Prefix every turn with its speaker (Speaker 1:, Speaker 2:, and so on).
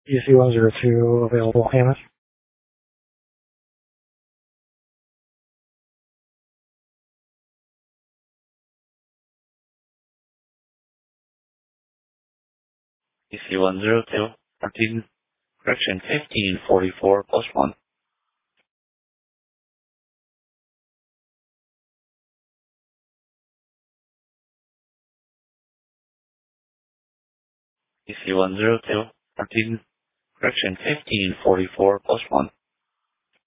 Speaker 1: EC102 available, Hannah.
Speaker 2: EC102, Martin, correction 1544 plus 1. EC102, Martin, correction 1544 plus 1.